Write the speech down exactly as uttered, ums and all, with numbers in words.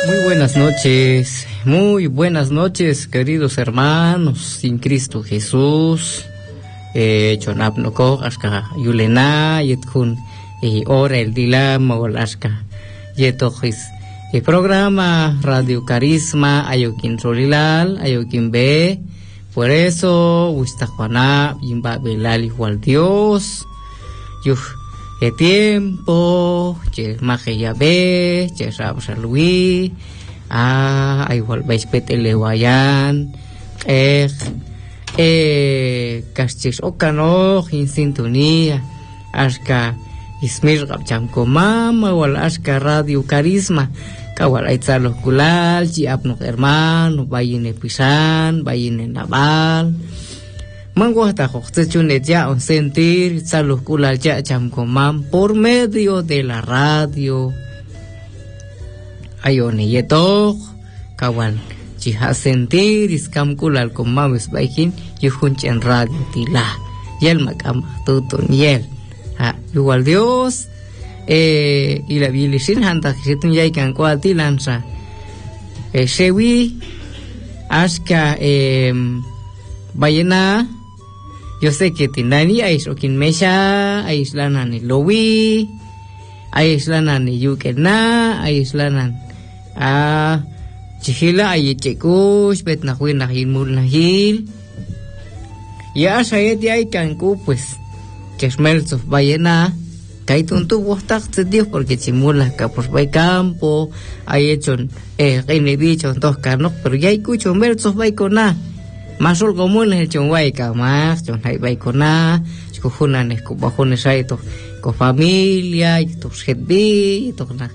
Muy buenas noches, muy buenas noches, queridos hermanos sin Cristo Jesús. Chonap no ko aska yulena yetkun y ora el dilama o aska yetojis. El programa Radio Carisma ayokin solilal ayokin be. Por eso ustajuana yimba belal igual Dios. Yuh el tiempo, che maje ya ve, che sabes Luis, ah, igual vais petele wayan, eh, eh, castis okano, in sintonía, aska ismir gabjam komama, wal aska Radio Carisma, kawal aitzalo kulal, chi apno hermano, bayine pisan, bayine nabal. Manguata joxtechunet ya on sentir salud kulal ya chamkomam por medio de la radio. Ayone yeto kawal jiha sentir iskam kulal komam es baikin yuhunchen radio tila yel makam tutun yel. Ha igual Dios eh y la bilisin hanta kitun yai kan kwati lanza. Eh shewi aska eh bayena. Yo sé que tinani ais okin mesha, ais lanan ni lowi, ais lanan ni yukena, ais lanan ah chihila ay chekush bet na huin na hilmul na hil. Ya sayet ya ikanku pues que smelsos bayena, kai tuntu bostak se Dios porque chimula ka pues bay campo, ay hechon eh reine bicho dos carnos, pero ya ikucho melsos bay kona. Masuk komun el chonwai ka mas chon hai bai kona ko hunan ko bajones ai to ko familia to setbi to na